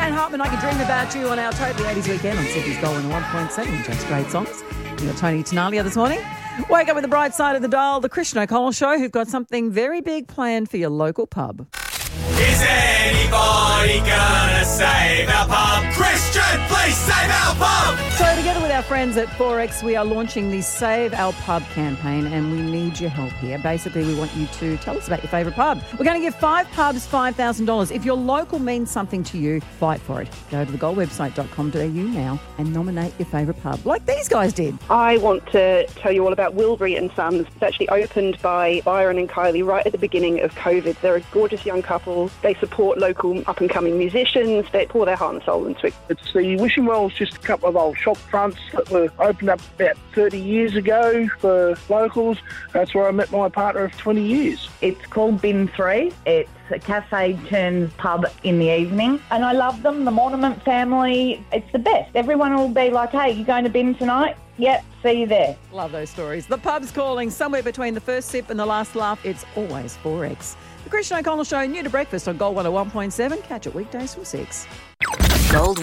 Dan Hartman, I Can Dream About You on our Totally 80s weekend on Sydney's Gold 101.7. Just great songs. You got Tony Tenalia this morning. Wake up with the bright side of the dial, the Christian O'Connell Show, who've got something very big planned for your local pub. Is anybody gonna save our pub? Christian, please save our pub! So together with our friends at Forex, we are launching the Save Our Pub campaign, and we need your help here. Basically, we want you to tell us about your favourite pub. We're going to give 5 pubs $5,000. If your local means something to you, fight for it. Go to thegoldwebsite.com.au now and nominate your favourite pub, like these guys did. I want to tell you all about Wilbury and Sons. It's actually opened by Byron and Kylie right at the beginning of COVID. They're a gorgeous young couple. They support local up-and-coming musicians. They pour their heart and soul into it. It's the Wishing Wells, just a couple of old shop fronts that were opened up about 30 years ago for locals. That's where I met my partner of 20 years. It's called Bin 3. It's a cafe turns pub in the evening. And I love them, the Monument family. It's the best. Everyone will be like, hey, you going to Bin tonight? Yep, see you there. Love those stories. The pub's calling. Somewhere between the first sip and the last laugh, it's always Forex. The Christian O'Connell Show, new to breakfast on Gold 101.7. Catch it weekdays from 6. Gold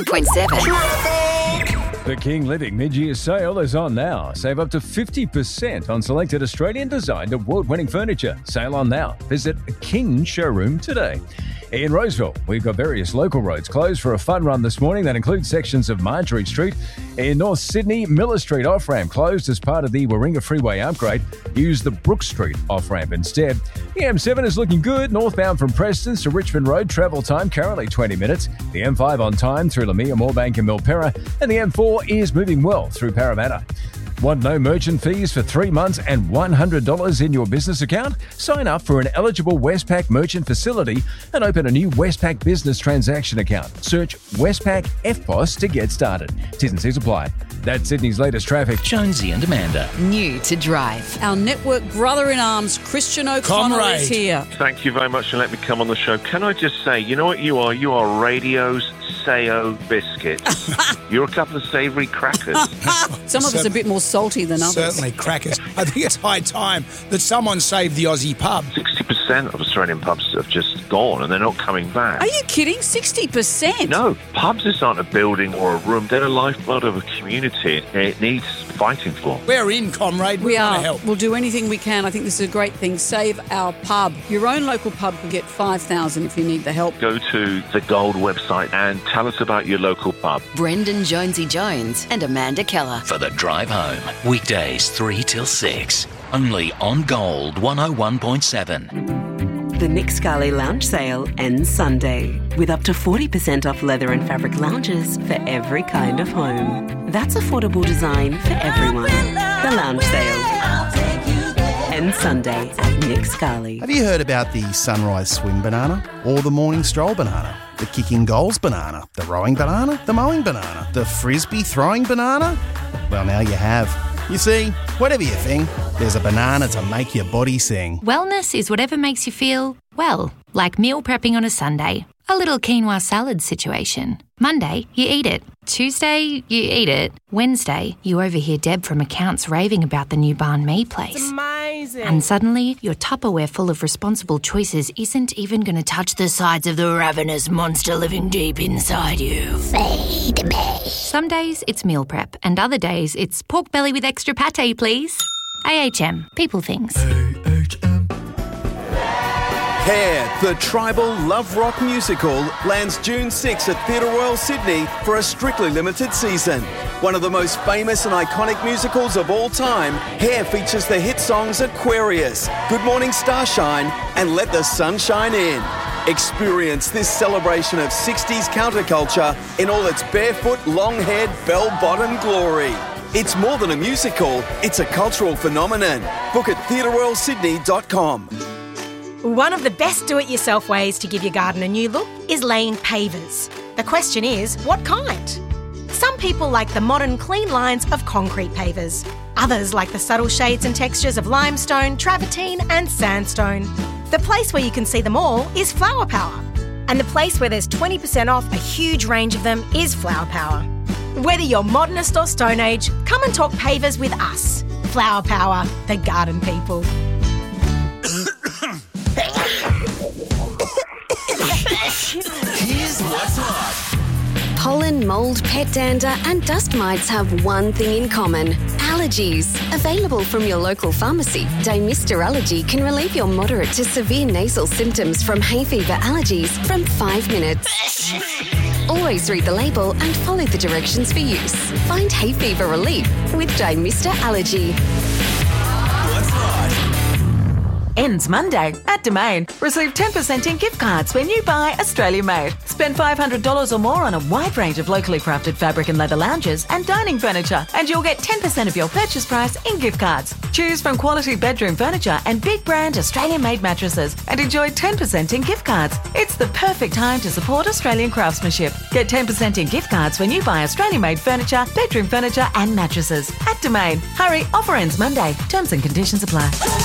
101.7. The King Living mid-year sale is on now. Save up to 50% on selected Australian-designed award-winning furniture. Sale on now. Visit King Showroom today. In Roseville, we've got various local roads closed for a fun run this morning that includes sections of Marjorie Street. In North Sydney, Miller Street off-ramp closed as part of the Warringah Freeway upgrade. Use the Brook Street off-ramp instead. The M7 is looking good. Northbound from Prestons to Richmond Road, travel time currently 20 minutes. The M5 on time through Lamia, Moorebank and Milperra. And the M4 is moving well through Parramatta. Want no merchant fees for 3 months and $100 in your business account? Sign up for an eligible Westpac merchant facility and open a new Westpac business transaction account. Search Westpac FPOS to get started. T's and C's apply. That's Sydney's latest traffic. Jonesy and Amanda. New to drive. Our network brother-in-arms, Christian O'Connell, is here. Thank you very much and let me come on the show. Can I just say, you know what you are? You are radio's Sayo biscuits. You're a couple of savoury crackers. Some of us are a bit more salty than others. Certainly crackers. I think it's high time that someone saved the Aussie pub. 60% of Australian pubs have just gone and they're not coming back. Are you kidding? 60%? No, pubs just aren't a building or a room. They're a lifeblood of a community. It needs fighting for. We're in, comrade. We want are. to help. We'll do anything we can. I think this is a great thing. Save our pub. Your own local pub can get $5,000 if you need the help. Go to the Gold website and tell us about your local pub. Brendan Jonesy Jones and Amanda Keller. For the drive home. Weekdays 3 till 6. Only on Gold 101.7. The Nick Scali Lounge Sale ends Sunday with up to 40% off leather and fabric lounges for every kind of home. That's affordable design for everyone. The Lounge Sale ends Sunday at Nick Scali. Have you heard about the sunrise swim banana or the morning stroll banana? The kicking goals banana, the rowing banana, the mowing banana, the frisbee throwing banana? Well, now you have. You see, whatever you think, there's a banana to make your body sing. Wellness is whatever makes you feel, well, like meal prepping on a Sunday. A little quinoa salad situation. Monday, you eat it. Tuesday, you eat it. Wednesday, you overhear Deb from accounts raving about the new banh mi place. It's amazing. And suddenly, your Tupperware full of responsible choices isn't even going to touch the sides of the ravenous monster living deep inside you. Feed me. Some days, it's meal prep. And other days, it's pork belly with extra pate, please. AHM. People things. Hair, the tribal love rock musical, lands June 6 at Theatre Royal Sydney for a strictly limited season. One of the most famous and iconic musicals of all time, Hair features the hit songs Aquarius, Good Morning Starshine and Let the Sun Shine In. Experience this celebration of 60s counterculture in all its barefoot, long-haired, bell-bottom glory. It's more than a musical, it's a cultural phenomenon. Book at theatreroyalsydney.com. One of the best do-it-yourself ways to give your garden a new look is laying pavers. The question is, what kind? Some people like the modern clean lines of concrete pavers. Others like the subtle shades and textures of limestone, travertine and sandstone. The place where you can see them all is Flower Power. And the place where there's 20% off a huge range of them is Flower Power. Whether you're modernist or Stone Age, come and talk pavers with us. Flower Power, the garden people. Here's what's hot. Pollen, mould, pet dander and dust mites have one thing in common: allergies. Available from your local pharmacy, Dymista Allergy can relieve your moderate to severe nasal symptoms from hay fever allergies from 5 minutes. Always read the label and follow the directions for use. Find hay fever relief with Dymista Allergy. Ends Monday at Domain. Receive 10% in gift cards when you buy Australia Made. Spend $500 or more on a wide range of locally crafted fabric and leather lounges and dining furniture, and you'll get 10% of your purchase price in gift cards. Choose from quality bedroom furniture and big brand Australian made mattresses and enjoy 10% in gift cards. It's the perfect time to support Australian craftsmanship. Get 10% in gift cards when you buy Australian made furniture, bedroom furniture and mattresses at Domain. Hurry, offer ends Monday. Terms and conditions apply.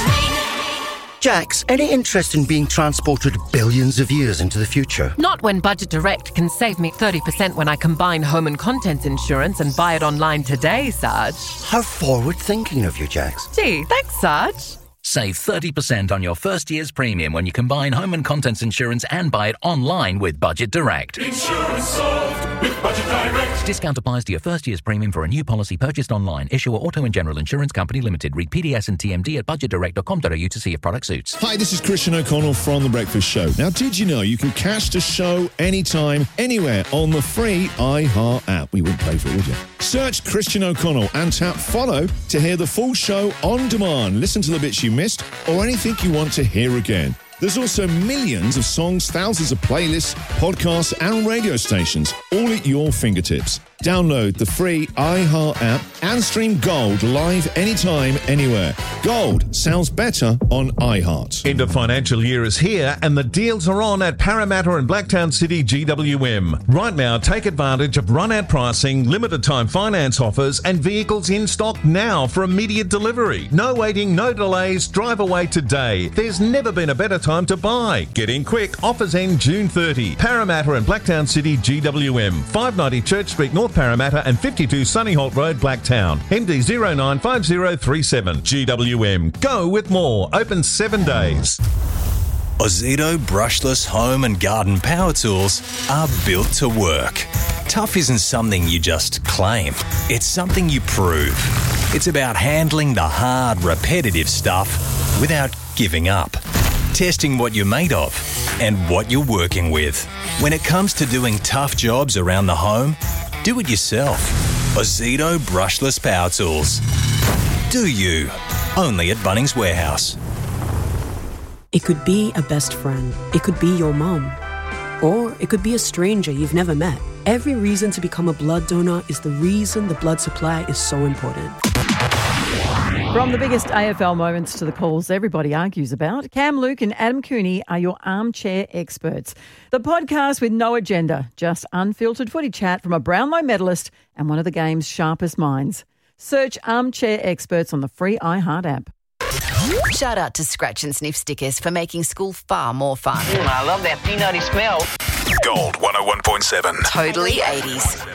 Jax, any interest in being transported billions of years into the future? Not when Budget Direct can save me 30% when I combine home and contents insurance and buy it online today, Sarge. How forward-thinking of you, Jax. Gee, thanks, Sarge. Save 30% on your first year's premium when you combine home and contents insurance and buy it online with Budget Direct. Insurance solved with Budget Direct. Discount applies to your first year's premium for a new policy purchased online. Issuer Auto and General Insurance Company Limited. Read PDS and TMD at budgetdirect.com.au to see if product suits. Hi, this is Christian O'Connell from The Breakfast Show. Now, did you know you can catch the show anytime, anywhere on the free iHeart app? We wouldn't pay for it, would you? Search Christian O'Connell and tap follow to hear the full show on demand. Listen to the bits you missed or anything you want to hear again. There's also millions of songs, thousands of playlists, podcasts and radio stations, all at your fingertips. Download the free iHeart app and stream Gold live anytime, anywhere. Gold sounds better on iHeart. End of financial year is here and the deals are on at Parramatta and Blacktown City GWM. Right now, take advantage of run-out pricing, limited time finance offers and vehicles in stock now for immediate delivery. No waiting, no delays, drive away today. There's never been a better time to buy. Get in quick, offers end June 30. Parramatta and Blacktown City GWM. 590 Church Street, North Parramatta and 52 Sunnyholt Road, Blacktown. MD 095037. GWM. Go with more. Open 7 days. Ozito brushless home and garden power tools are built to work. Tough isn't something you just claim. It's something you prove. It's about handling the hard, repetitive stuff without giving up. Testing what you're made of and what you're working with. When it comes to doing tough jobs around the home, do it yourself. Ozito brushless power tools. Do you? Only at Bunnings Warehouse. It could be a best friend. It could be your mum. Or it could be a stranger you've never met. Every reason to become a blood donor is the reason the blood supply is so important. From the biggest AFL moments to the calls everybody argues about, Cam Luke and Adam Cooney are your armchair experts. The podcast with no agenda, just unfiltered footy chat from a Brownlow medalist and one of the game's sharpest minds. Search Armchair Experts on the free iHeart app. Shout out to Scratch and Sniff stickers for making school far more fun. I love that peanutty smell. Gold 101.7. Totally 80s.